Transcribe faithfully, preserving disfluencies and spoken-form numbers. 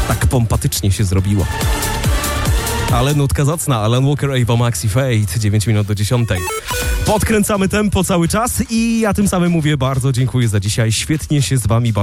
Tak pompatycznie się zrobiło. Ale nutka zacna, Alan Walker, Ava Max i Fate, dziewięć minut do dziesiątej. Podkręcamy tempo cały czas i ja tym samym mówię bardzo dziękuję za dzisiaj. Świetnie się z wami bawię.